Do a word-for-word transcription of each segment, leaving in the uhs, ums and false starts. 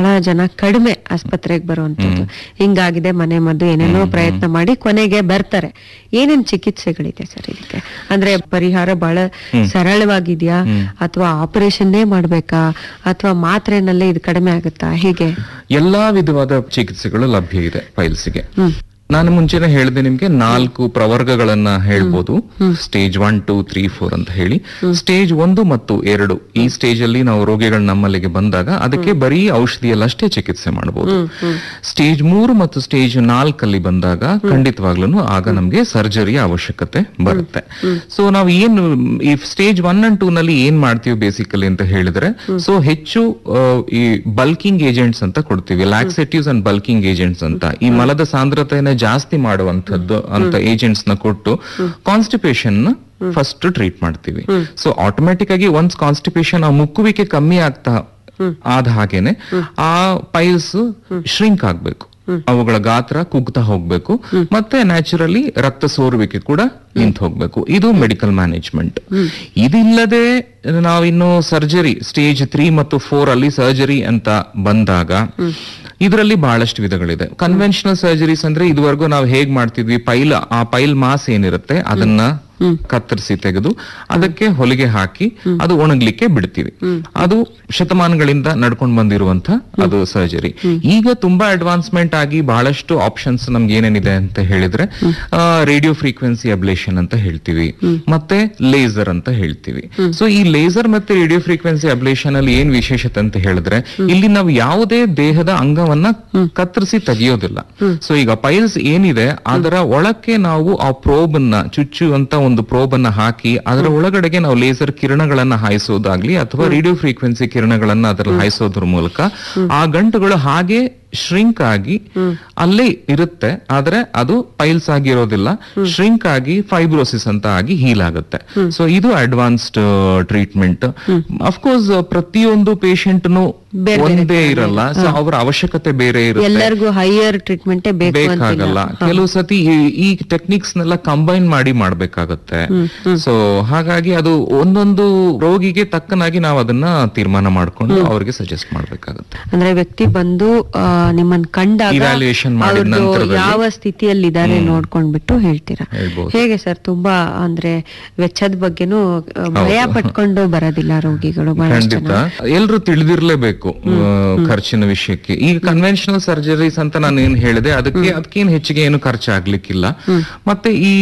ಬಹಳ ಜನ ಕಡಿಮೆ ಆಸ್ಪತ್ರೆಗೆ ಬರುವಂತದ್ದು. ಹಿಂಗಾಗಿದೆ ಮನೆ ಮದ್ದು ಏನೇನೋ ಪ್ರಯತ್ನ ಮಾಡಿ ಕೊನೆಗೆ ಬರ್ತಾರೆ. ಏನೇನ್ ಚಿಕಿತ್ಸೆಗಳಿದೆ ಸರ್ ಇದಕ್ಕೆ? ಅಂದ್ರೆ ಪರಿಹಾರ ಬಹಳ ಸರಳವಾಗಿದ್ಯಾ ಅಥವಾ ಆಪರೇಷನ್ನೇ ಮಾಡ್ಬೇಕಾ ಅಥವಾ ಮಾತ್ರೆನಲ್ಲೇ ಇದು ಕಡಿಮೆ ಆಗುತ್ತಾ, ಹೇಗೆ? ಎಲ್ಲಾ ವಿಧವಾದ ಚಿಕಿತ್ಸೆಗಳು ಲಭ್ಯ ಇದೆ ಪೈಲ್ಸ್ಗೆ. ನಾನು ಮುಂಚೆನೆ ಹೇಳಿದೆ ನಿಮ್ಗೆ ನಾಲ್ಕು ಪ್ರವರ್ಗಗಳನ್ನ ಹೇಳ್ಬೋದು. Stage one two three four ಅಂತ ಹೇಳಿ. ಸ್ಟೇಜ್ ಒಂದು ಮತ್ತು ಎರಡು ಈ ಸ್ಟೇಜ್ ಅಲ್ಲಿ ನಾವು ರೋಗಿಗಳು ನಮ್ಮಲ್ಲಿಗೆ ಬಂದಾಗ ಅದಕ್ಕೆ ಬರೀ ಔಷಧಿಯಲ್ಲಷ್ಟೇ ಚಿಕಿತ್ಸೆ ಮಾಡಬಹುದು. ಸ್ಟೇಜ್ ಮೂರು ಮತ್ತು ಸ್ಟೇಜ್ ನಾಲ್ಕಲ್ಲಿ ಬಂದಾಗ ಖಂಡಿತವಾಗ್ಲೂ ಆಗ ನಮ್ಗೆ ಸರ್ಜರಿಯ ಅವಶ್ಯಕತೆ ಬರುತ್ತೆ. ಸೊ ನಾವು ಏನು ಈ ಸ್ಟೇಜ್ ಒನ್ ಅಂಡ್ ಟೂ ನಲ್ಲಿ ಏನ್ ಮಾಡ್ತೀವಿ ಬೇಸಿಕಲಿ ಅಂತ ಹೇಳಿದ್ರೆ, ಸೊ ಹೆಚ್ಚು ಈ ಬಲ್ಕಿಂಗ್ ಏಜೆಂಟ್ಸ್ ಅಂತ ಕೊಡ್ತೀವಿ, ಲ್ಯಾಕ್ಸೆಟಿವ್ಸ್ ಅಂಡ್ ಬಲ್ಕಿಂಗ್ ಏಜೆಂಟ್ಸ್ ಅಂತ. ಈ ಮಲದ ಸಾಂದ್ರತೆಯನ್ನ ಜಾಸ್ತಿ ಮಾಡುವಂತದ್ದು ಅಂತ ಏಜೆಂಟ್ಸ್ ನ ಕೊಟ್ಟು ಕಾನ್ಸ್ಟಿಪೇಷನ್ ಫಸ್ಟ್ ಟ್ರೀಟ್ ಮಾಡ್ತೀವಿ. ಸೊ ಆಟೋಮೆಟಿಕ್ ಆಗಿ ಒನ್ಸ್ ಕಾನ್ಸ್ಟಿಪೇಷನ್ ಆ ಮುಕ್ಕುವಿಕೆ ಕಮ್ಮಿ ಆಗ್ತಾ ಆದ ಹಾಗೇನೆ ಆ ಪೈಲ್ಸ್ ಶ್ರಿಂಕ್ ಆಗ್ಬೇಕು, ಅವುಗಳ ಗಾತ್ರ ಕುಗ್ತಾ ಹೋಗ್ಬೇಕು, ಮತ್ತೆ ನ್ಯಾಚುರಲಿ ರಕ್ತ ಸೋರುವಿಕೆ ಕೂಡ ನಿಂತು ಹೋಗ್ಬೇಕು. ಇದು ಮೆಡಿಕಲ್ ಮ್ಯಾನೇಜ್ಮೆಂಟ್. ಇದಿಲ್ಲದೆ ನಾವಿನ್ನು ಸರ್ಜರಿ ಸ್ಟೇಜ್ ತ್ರೀ ಮತ್ತು ಫೋರ್ ಅಲ್ಲಿ ಸರ್ಜರಿ ಅಂತ ಬಂದಾಗ ಇದರಲ್ಲಿ ಬಹಳಷ್ಟು ವಿಧಗಳಿದೆ. ಕನ್ವೆನ್ಷನಲ್ ಸರ್ಜರೀಸ್ ಅಂದ್ರೆ ಇದುವರೆಗೂ ನಾವು ಹೇಗ್ ಮಾಡ್ತಿದ್ವಿ, ಪೈಲ್ ಆ ಪೈಲ್ ಮಾಸ್ ಏನಿರುತ್ತೆ ಅದನ್ನ ಕತ್ತರಿಸಿ ತೆಗೆದು ಅದಕ್ಕೆ ಹೊಲಿಗೆ ಹಾಕಿ ಅದು ಒಣಗ್ಲಿಕ್ಕೆ ಬಿಡ್ತೀವಿ. ಅದು ಶತಮಾನಗಳಿಂದ ನಡ್ಕೊಂಡು ಬಂದಿರುವಂತ ಅದು ಸರ್ಜರಿ. ಈಗ ತುಂಬಾ ಅಡ್ವಾನ್ಸ್ಮೆಂಟ್ ಆಗಿ ಬಹಳಷ್ಟು ಆಪ್ಷನ್ಸ್ ನಮ್ಗೆ ಏನೇನಿದೆ ಅಂತ ಹೇಳಿದ್ರೆ, ರೇಡಿಯೋ ಫ್ರೀಕ್ವೆನ್ಸಿ ಅಬ್ಲೇಷನ್ ಅಂತ ಹೇಳ್ತೀವಿ, ಮತ್ತೆ ಲೇಸರ್ ಅಂತ ಹೇಳ್ತೀವಿ. ಸೊ ಈ ಲೇಸರ್ ಮತ್ತೆ ರೇಡಿಯೋ ಫ್ರೀಕ್ವೆನ್ಸಿ ಅಬ್ಲೇಷನ್ ಅಲ್ಲಿ ಏನ್ ವಿಶೇಷತೆ ಅಂತ ಹೇಳಿದ್ರೆ, ಇಲ್ಲಿ ನಾವು ಯಾವುದೇ ದೇಹದ ಅಂಗವನ್ನ ಕತ್ತರಿಸಿ ತೆಗೆಯೋದಿಲ್ಲ. ಸೊ ಈಗ ಪೈಲ್ಸ್ ಏನಿದೆ ಅದರ ಒಳಕ್ಕೆ ನಾವು ಆ ಪ್ರೋಬ್ ಅನ್ನ ಚುಚ್ಚುವಂತ ಒಂದು ಪ್ರೋಬ್ ಅನ್ನ ಹಾಕಿ ಅದರ ಒಳಗಡೆಗೆ ನಾವು ಲೇಸರ್ ಕಿರಣಗಳನ್ನ ಹಾಯಿಸೋದಾಗ್ಲಿ ಅಥವಾ ರೇಡಿಯೋ ಫ್ರೀಕ್ವೆನ್ಸಿ ಕಿರಣಗಳನ್ನ ಅದರಲ್ಲಿ ಹಾಯಿಸೋದ್ರ ಮೂಲಕ ಆ ಗಂಟುಗಳು ಹಾಗೆ ಶ್ರಿಂಕ್ ಆಗಿ ಅಲ್ಲೇ ಇರುತ್ತೆ, ಆದ್ರೆ ಅದು ಪೈಲ್ಸ್ ಆಗಿರೋದಿಲ್ಲ, ಶ್ರಿಂಕ್ ಆಗಿ ಫೈಬ್ರೋಸಿಸ್ ಅಂತ ಆಗಿ ಹೀಲ್ ಆಗುತ್ತೆ. ಸೊ ಇದು ಅಡ್ವಾನ್ಸ್ಡ್ ಟ್ರೀಟ್ಮೆಂಟ್. ಅಫ್ಕೋರ್ಸ್ ಪ್ರತಿಯೊಂದು ಪೇಷಂಟ್ನು ಒಂದೇ ಇರಲ್ಲ, ಸೊ ಅವರ ಅವಶ್ಯಕತೆ ಬೇರೆ ಇರುತ್ತೆ, ಎಲ್ಲರಿಗೂ ಹೈಯರ್ ಟ್ರೀಟ್ಮೆಂಟ್ ಬೇಕಾಗಲ್ಲ. ಕೆಲವು ಸತಿ ಈ ಟೆಕ್ನಿಕ್ಸ್ ನೆಲ್ಲ ಕಂಬೈನ್ ಮಾಡಿ ಮಾಡ್ಬೇಕಾಗತ್ತೆ. ಸೊ ಹಾಗಾಗಿ ಅದು ಒಂದೊಂದು ರೋಗಿಗೆ ತಕ್ಕನಾಗಿ ನಾವು ಅದನ್ನ ತೀರ್ಮಾನ ಮಾಡ್ಕೊಂಡು ಅವ್ರಿಗೆ ಸಜೆಸ್ಟ್ ಮಾಡ್ಬೇಕಾಗತ್ತೆ. ಅಂದ್ರೆ ವ್ಯಕ್ತಿ ಬಂದು ನಿಮ್ಮನ್ನ ಕಂಡಾಗ ಇವ್ಯಾಲ್ಯೂಯೇಷನ್ ಮಾಡಿದ ನಂತರದಲ್ಲಿ ಯಾವ ಸ್ಥಿತಿಯಲ್ಲಿ ಇದ್ದಾರೆ ನೋಡ್ಕೊಂಡ್ಬಿಟ್ಟು ಹೇಳ್ತೀರಾ. ಹೇಗೆ ಸರ್, ತುಂಬಾ ಅಂದ್ರೆ ವೆಚ್ಚದ ಬಗ್ಗೆನೂ ಭಯ ಪಟ್ಕೊಂಡು ಬರೋದಿಲ್ಲ ರೋಗಿಗಳು. ಖಂಡಿತ ಎಲ್ರು ತಿಳಿದಿರ್ಲೇಬೇಕು ಖರ್ಚಿನ ವಿಷಯಕ್ಕೆ. ಈಗ ಕನ್ವೆನ್ಷನಲ್ ಸರ್ಜರೀಸ್ ಅಂತ ನಾನು ಏನ್ ಹೇಳಿದೆ ಅದಕ್ಕೆ ಅದಕ್ಕೇನು ಹೆಚ್ಚಿಗೆ ಏನು ಖರ್ಚಾಗ್ಲಿಕ್ಕಿಲ್ಲ. ಮತ್ತೆ ಈ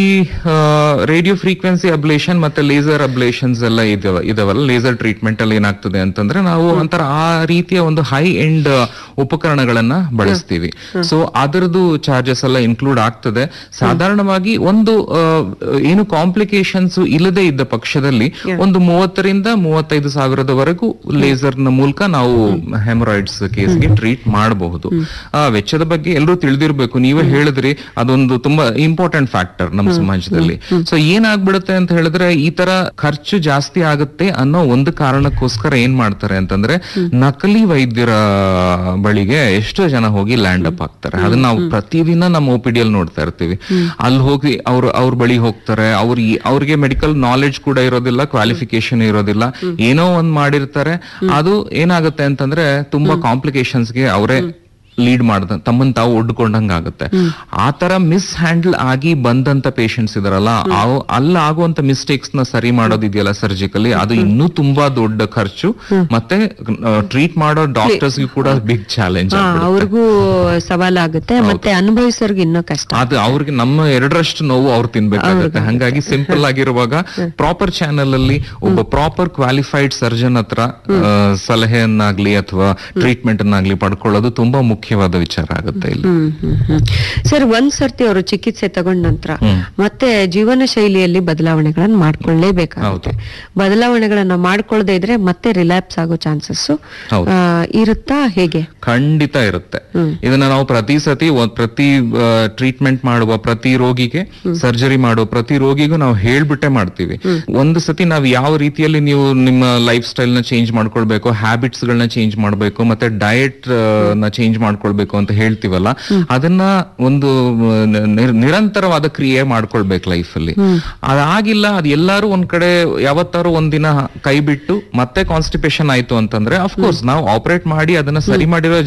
ರೇಡಿಯೋ ಫ್ರೀಕ್ವೆನ್ಸಿ ಅಬ್ಲೇಷನ್ ಮತ್ತೆ ಲೇಸರ್ ಅಬ್ಲೇಷನ್ಸ್ ಎಲ್ಲ ಇದಾವ ಇದಾವಲ್ಲ ಲೇಸರ್ ಟ್ರೀಟ್ಮೆಂಟ್ ಅಲ್ಲಿ ಏನಾಗ್ತದೆ ಅಂತಂದ್ರೆ ನಾವು ಒಂಥರ ಆ ರೀತಿಯ ಒಂದು ಹೈ ಎಂಡ್ ಉಪಕರಣಗಳನ್ನ ಬಳಸ್ತೀವಿ. ಸೊ ಅದರದ್ದು ಚಾರ್ಜಸ್ ಎಲ್ಲ ಇನ್ಕ್ಲೂಡ್ ಆಗ್ತದೆ. ಸಾಧಾರಣವಾಗಿ ಒಂದು ಏನು ಕಾಂಪ್ಲಿಕೇಶನ್ಸ್ ಇಲ್ಲದೆ ಇದ್ದ ಪಕ್ಷದಲ್ಲಿ ಒಂದು ಮೂವತ್ತರಿಂದ ಮೂವತ್ತೈದು ಸಾವಿರದವರೆಗೂ ಲೇಸರ್ ನ ಮೂಲಕ ನಾವು ಹೆಮರಾಯ್ಡ್ಸ್ ಕೇಸ್ಗೆ ಟ್ರೀಟ್ ಮಾಡಬಹುದು. ಆ ವೆಚ್ಚದ ಬಗ್ಗೆ ಎಲ್ಲರೂ ತಿಳಿದಿರ್ಬೇಕು. ನೀವೇ ಹೇಳಿದ್ರಿ, ಅದೊಂದು ತುಂಬಾ ಇಂಪಾರ್ಟೆಂಟ್ ಫ್ಯಾಕ್ಟರ್ ನಮ್ಮ ಸಮಾಜದಲ್ಲಿ. ಸೊ ಏನಾಗ್ಬಿಡುತ್ತೆ ಅಂತ ಹೇಳಿದ್ರೆ, ಈ ತರ ಖರ್ಚು ಜಾಸ್ತಿ ಆಗುತ್ತೆ ಅನ್ನೋ ಒಂದು ಕಾರಣಕ್ಕೋಸ್ಕರ ಏನ್ ಮಾಡ್ತಾರೆ ಅಂತಂದ್ರೆ, ನಕಲಿ ವೈದ್ಯರ ಬಳಿಗೆ ಎಷ್ಟೋ ಜನ ಹೋಗಿ ಲ್ಯಾಂಡ್ ಅಪ್ ಆಗ್ತಾರೆ. ಅದನ್ನ ನಾವು ಪ್ರತಿದಿನ ನಮ್ಮ ಓಪಿಡಿಯಲ್ಲಿ ನೋಡ್ತಾ ಇರ್ತೀವಿ. ಅಲ್ಲಿ ಹೋಗಿ ಅವ್ರು ಅವ್ರ ಬಳಿ ಹೋಗ್ತಾರೆ, ಅವ್ರ ಅವ್ರಿಗೆ ಮೆಡಿಕಲ್ ನಾಲೆಡ್ಜ್ ಕೂಡ ಇರೋದಿಲ್ಲ, ಕ್ವಾಲಿಫಿಕೇಶನ್ ಇರೋದಿಲ್ಲ, ಏನೋ ಒಂದ್ ಮಾಡಿರ್ತಾರೆ. ಅದು ಏನಾಗುತ್ತೆ ಅಂತಂದ್ರೆ ತುಂಬಾ ಕಾಂಪ್ಲಿಕೇಶನ್ಸ್ಗೆ ಅವರೇ ಲೀಡ್ ಮಾಡ್ದ ತಮ್ಮನ್ ತಾವು ಒಡ್ಕೊಂಡಂಗ ಆಗುತ್ತೆ. ಆ ತರ ಮಿಸ್ ಹ್ಯಾಂಡಲ್ ಆಗಿ ಬಂದಂತ ಪೇಷಂಟ್ಸ್ ಇದಾರಲ್ಲ, ಅಲ್ಲ ಆಗುವಂತ ಮಿಸ್ಟೇಕ್ಸ್ ನ ಸರಿ ಮಾಡೋದಿದೆಯಲ್ಲ ಸರ್ಜಿಕಲಿ, ಅದು ಇನ್ನೂ ತುಂಬಾ ದೊಡ್ಡ ಖರ್ಚು. ಮತ್ತೆ ಟ್ರೀಟ್ ಮಾಡೋ ಡಾಕ್ಟರ್ಸ್ ಕೂಡ ಬಿಗ್ ಚಾಲೆಂಜ್, ಅವ್ರಿಗೂ ಸವಾಲಾಗುತ್ತೆ, ಮತ್ತೆ ಅನುಭವಿಸೋರ್ಗೆ ಇನ್ನೂ ಕಷ್ಟ. ಅದು ಅವ್ರಿಗೆ ನಮ್ಮ ಎರಡರಷ್ಟು ನೋವು ಅವ್ರು ತಿನ್ಬೇಕಾಗುತ್ತೆ. ಹಂಗಾಗಿ ಸಿಂಪಲ್ ಆಗಿರುವಾಗ ಪ್ರಾಪರ್ ಚಾನೆಲ್ ಅಲ್ಲಿ ಒಬ್ಬ ಪ್ರಾಪರ್ ಕ್ವಾಲಿಫೈಡ್ ಸರ್ಜನ್ ಹತ್ರ ಸಲಹೆಯನ್ನಾಗ್ಲಿ ಅಥವಾ ಟ್ರೀಟ್ಮೆಂಟ್ ಅನ್ನಾಗ್ಲಿ ಪಡ್ಕೊಳ್ಳೋದು ತುಂಬಾ ಮುಖ್ಯ ವಿಚಾರ ಆಗುತ್ತೆ ಇಲ್ಲಿ. ಸರ್, ಒಂದ್ ಸರ್ತಿ ಅವರು ಚಿಕಿತ್ಸೆ ತಗೊಂಡ ನಂತರ ಮತ್ತೆ ಜೀವನ ಶೈಲಿಯಲ್ಲಿ ಬದಲಾವಣೆಗಳನ್ನ ಮಾಡ್ಕೊಳ್ಳೇಬೇಕಾಗುತ್ತೆ. ಬದಲಾವಣೆಗಳನ್ನ ಮಾಡ್ಕೊಳ್ಳದೆ ಇದ್ರೆ ಮತ್ತೆ ರಿಲ್ಯಾಪ್ಸ್ ಆಗೋ ಚಾನ್ಸಸ್ ಇರುತ್ತಾ, ಹೇಗೆ? ಖಂಡಿತ ಇರುತ್ತೆ. ಇದನ್ನ ನಾವು ಪ್ರತಿ ಸತಿ ಪ್ರತಿ ಟ್ರೀಟ್ಮೆಂಟ್ ಮಾಡುವ ಪ್ರತಿ ರೋಗಿಗೆ, ಸರ್ಜರಿ ಮಾಡುವ ಪ್ರತಿ ರೋಗಿಗೂ ನಾವು ಹೇಳ್ಬಿಟ್ಟೆ ಮಾಡ್ತೀವಿ. ಒಂದು ಸತಿ ನಾವು ಯಾವ ರೀತಿಯಲ್ಲಿ ನೀವು ನಿಮ್ಮ ಲೈಫ್ ಸ್ಟೈಲ್ ನ ಚೇಂಜ್ ಮಾಡ್ಕೊಳ್ಬೇಕು, ಹ್ಯಾಬಿಟ್ಸ್ ಗಳನ್ನ ಚೇಂಜ್ ಮಾಡ್ಬೇಕು, ಮತ್ತೆ ಡಯಟ್ ನ ಚೇಂಜ್ ಮಾಡ್ಕೊಳ್ಬೇಕು ಅಂತ ಹೇಳ್ತೀವಲ್ಲ, ಅದನ್ನ ಒಂದು ನಿರಂತರವಾದ ಕ್ರಿಯೆ ಮಾಡ್ಕೊಳ್ಬೇಕು ಲೈಫ್ ಅಲ್ಲಿ. ಅದಾಗಿಲ್ಲ, ಅದ್ ಎಲ್ಲಾರು ಒಂದ್ ಕಡೆ ಯಾವತ್ತಾರು ಒಂದಿನ ಕೈ ಬಿಟ್ಟು ಮತ್ತೆ ಕಾನ್ಸ್ಟಿಪೇಷನ್ ಆಯ್ತು ಅಂತಂದ್ರೆ ಅಫ್ಕೋರ್ಸ್ ನಾವು ಆಪರೇಟ್ ಮಾಡಿ ಅದನ್ನ ಸರಿ ಮಾಡಿರೋ